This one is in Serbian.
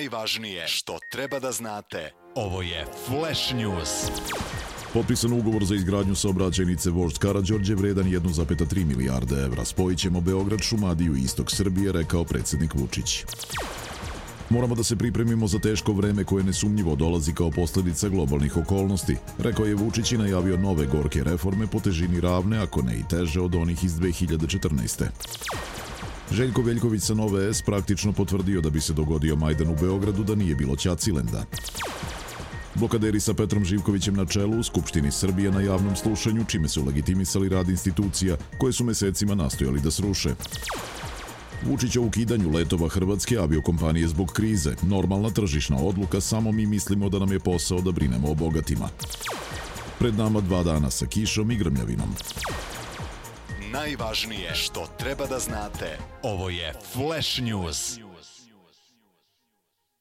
Najvažnije što treba da znate. Ovo je Flash News. Potpisan ugovor za izgradnju saobraćajnice Vožd Karađorđe vredan 1,3 milijarde evra. Spojit ćemo Beograd, Šumadiju i istok Srbije, rekao predsjednik Vučić. Moramo da se pripremimo za teško vreme koje nesumnjivo dolazi kao posljedica globalnih okolnosti, rekao je Vučić i najavio nove gorke reforme po težini ravne, ako ne i teže od onih iz 2014. Željko Veljković sa Nove S praktično potvrdio da bi se dogodio Majdan u Beogradu da nije bilo Ćacilenda. Blokaderi sa Petrom Živkovićem na čelu u Skupštini Srbije na javnom slušanju, čime su legitimisali rad institucija koje su mesecima nastojali da sruše. Vučić o ukidanju letova hrvatske aviokompanije zbog krize. Normalna tržišna odluka, samo mi mislimo da nam je posao da brinemo o bogatima. Pred nama 2 dana sa kišom i grmljavinom. Najvažnije što treba da znate. Ovo je Flash News.